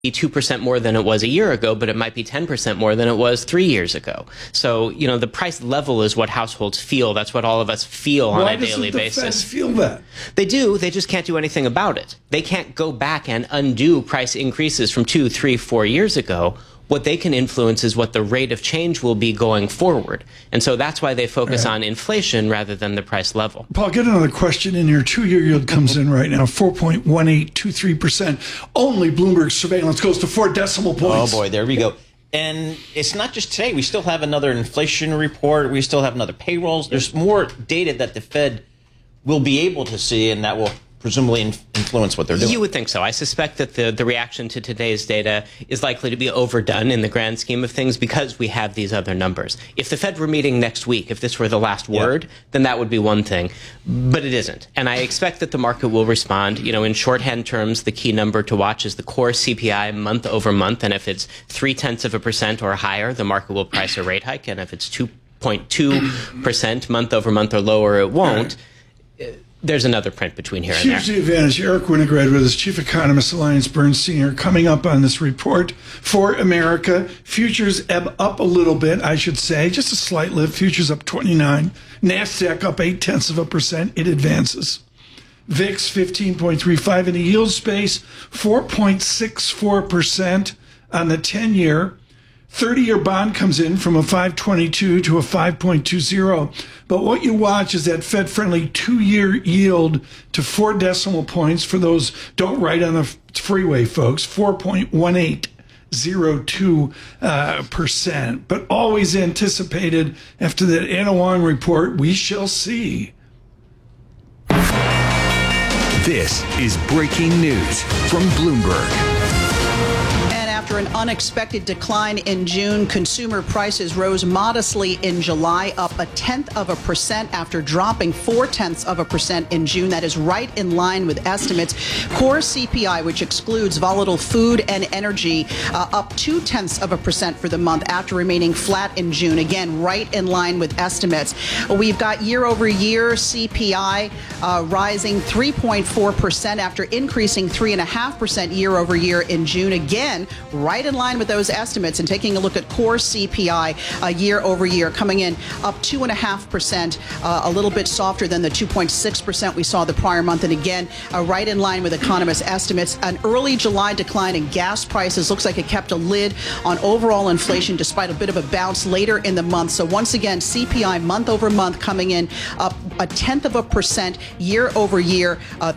2% more than it was a year ago, but it might be 10% more than it was 3 years ago. So, the price level is what households feel. That's what all of us feel on a daily basis. Why doesn't the Fed feel that? They do. They just can't do anything about it. They can't go back and undo price increases from 2, 3, 4 years ago. What they can influence is what the rate of change will be going forward. And so that's why they focus on inflation rather than the price level. Paul, get another question in here. 2-year yield comes in right now, 4.1823%. Only Bloomberg surveillance goes to 4 decimal points. Oh, boy, there we go. And it's not just today. We still have another inflation report. We still have another payrolls. There's more data that the Fed will be able to see, and that will presumably influence what they're doing. You would think so. I suspect that the reaction to today's data is likely to be overdone in the grand scheme of things because we have these other numbers. If the Fed were meeting next week, if this were the last word, then that would be one thing. But it isn't. And I expect that the market will respond. In shorthand terms, the key number to watch is the core CPI month over month. And if it's 0.3% or higher, the market will price a rate hike. And if it's 2.2% month over month or lower, it won't. There's another print between here and there. Here's the advantage. Eric Winograd with us, Chief Economist, AllianceBernstein Senior, coming up on this report for America. Futures ebb up a little bit, I should say, just a slight lift. Futures up 29. NASDAQ up 0.8%. It advances. VIX 15.35 in the yield space, 4.64% on the 10-year. 30-year bond comes in from a 5.22 to a 5.20. But what you watch is that Fed-friendly 2-year yield to 4 decimal points. For those don't write on the freeway, folks, 4.1802%. But always anticipated after that Anna Wong report, we shall see. This is breaking news from Bloomberg. After an unexpected decline in June, consumer prices rose modestly in July, up 0.1% after dropping 0.4% in June. That is right in line with estimates. Core CPI, which excludes volatile food and energy, up 0.2% for the month after remaining flat in June. Again, right in line with estimates. We've got year-over-year CPI rising 3.4% after increasing 3.5% year-over-year in June. Again, right in line with those estimates. And taking a look at core CPI year over year, coming in up 2.5%, a little bit softer than the 2.6% we saw the prior month. And again, right in line with economists' estimates. An early July decline in gas prices looks like it kept a lid on overall inflation despite a bit of a bounce later in the month. So once again, CPI month over month coming in up 0.1% year over year,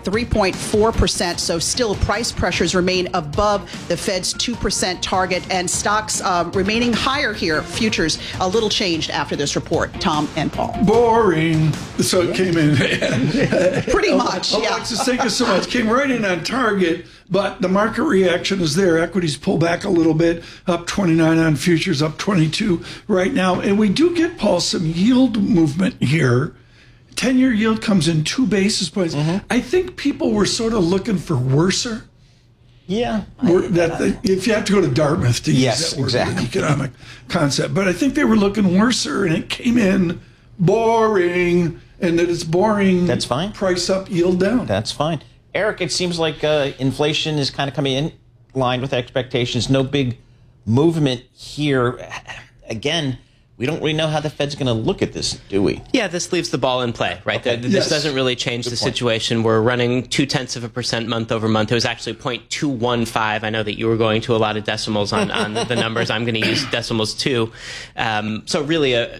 3.4%. So still price pressures remain above the Fed's 2% target, and stocks remaining higher here. Futures a little changed after this report. Tom and Paul. Boring. So it came in. Pretty much, yeah. Alexis, thank you so much. Came right in on target, but the market reaction is there. Equities pull back a little bit, up 29 on futures, up 22 right now. And we do get, Paul, some yield movement here. 10-year yield comes in 2 basis points. I think people were sort of looking for worser. Yeah. If you have to go to Dartmouth to use that word, exactly. Economic concept. But I think they were looking worser, and it came in boring, and that it's boring. That's fine. Price up, yield down. That's fine. Eric, it seems like inflation is kind of coming in line with expectations. No big movement here. Again, we don't really know how the Fed's going to look at this, do we? Yeah, this leaves the ball in play, right? Okay. This doesn't really change the situation. We're running 0.2% month over month. It was actually 0.215. I know that you were going to a lot of decimals on the numbers. I'm going to use decimals too. So really a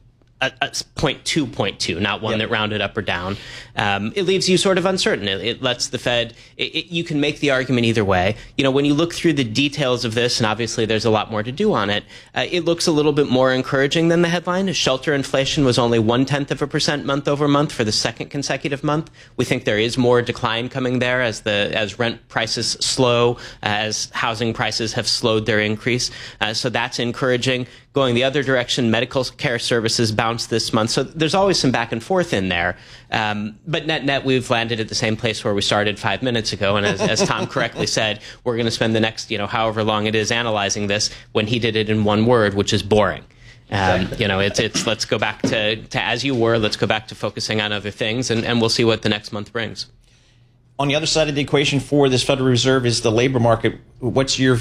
0.2, not one that rounded up or down. It leaves you sort of uncertain. It lets the Fed, you can make the argument either way. When you look through the details of this, and obviously there's a lot more to do on it, it looks a little bit more encouraging than the headline. Shelter inflation was only 0.1% month over month for the second consecutive month. We think there is more decline coming there as rent prices slow, as housing prices have slowed their increase. So that's encouraging. Going the other direction, medical care services bounced this month. So there's always some back and forth in there. But net, we've landed at the same place where we started 5 minutes ago. And as Tom correctly said, we're going to spend the next, however long it is analyzing this when he did it in one word, which is boring. It's let's go back to as you were. Let's go back to focusing on other things, and we'll see what the next month brings. on the other side of the equation for this Federal Reserve is the labor market. What's your